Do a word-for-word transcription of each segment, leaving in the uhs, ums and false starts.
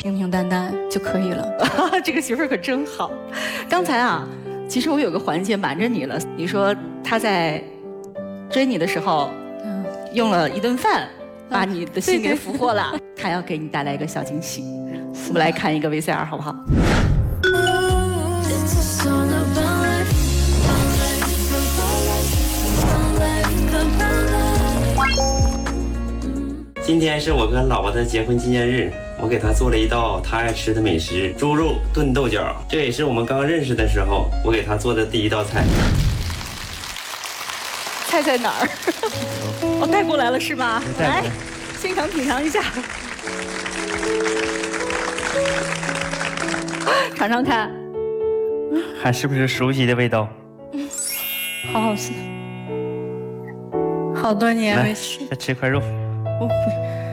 平平淡淡就可以了。 这个媳妇儿可真好。刚才啊，其实我有个环节瞒着你了。你说他在追你的时候，嗯，用了一顿饭把你的心给俘获了。他要给你带来一个小惊喜，我们来看一个 V C R 好不好？ 今天是我跟老婆的结婚纪念日，我给她做了一道她爱吃的美食——猪肉炖豆角。这也是我们刚认识的时候我给她做的第一道菜。 菜在哪儿？我带过来了是吗？来，现场品尝一下，尝尝看， 还是不是熟悉的味道？ 嗯，好好吃，好多年没吃。 再吃块肉。 我不。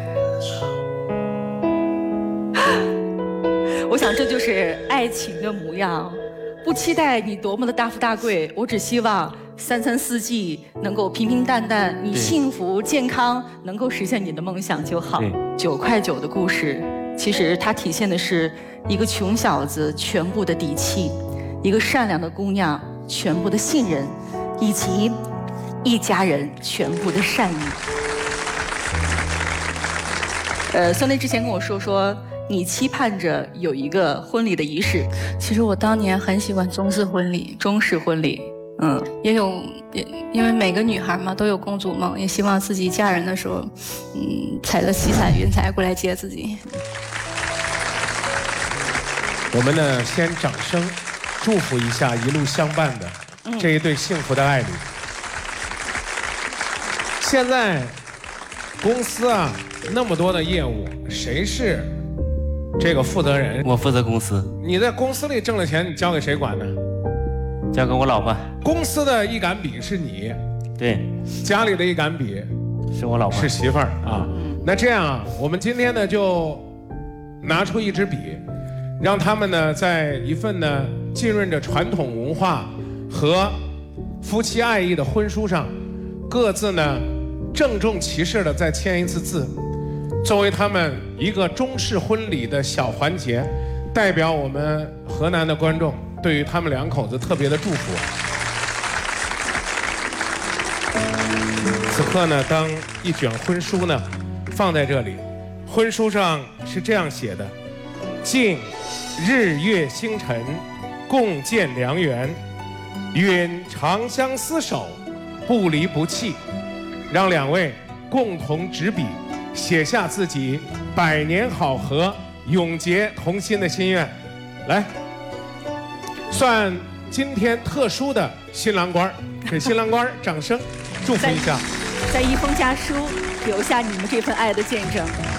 我想这就是爱情的模样，不期待你多么的大富大贵，我只希望三餐四季能够平平淡淡，你幸福健康，能够实现你的梦想就好。九块九的故事，其实它体现的是一个穷小子全部的底气，一个善良的姑娘全部的信任，以及一家人全部的善意。呃，孙俪之前跟我说说，你期盼着有一个婚礼的仪式。 其实我当年很喜欢中式婚礼， 中式婚礼，嗯， 也有，也因为每个女孩嘛都有公主梦，也希望自己嫁人的时候，嗯，踩着七彩云彩过来接自己。 我们呢，先掌声祝福一下一路相伴的这一对幸福的爱侣。现在公司啊那么多的业务，谁是这个负责人？ 我负责公司。 你在公司里挣了钱，你交给谁管呢？ 交给我老婆。 公司的一杆笔是你， 对， 家里的一杆笔是我老婆， 是媳妇儿啊。那这样啊，我们今天呢就拿出一支笔，让他们呢在一份呢浸润着传统文化和夫妻爱意的婚书上，各自呢郑重其事的再签一次字，作为他们一个中式婚礼的小环节，代表我们河南的观众对于他们两口子特别的祝福。此刻呢，当一卷婚书呢放在这里，婚书上是这样写的：敬日月星辰，共建良缘，愿长相厮守，不离不弃。让两位共同执笔，写下自己百年好合、永结同心的心愿。来，算今天特殊的新郎官，给新郎官掌声祝福一下。 在一封家书留下你们这份爱的见证。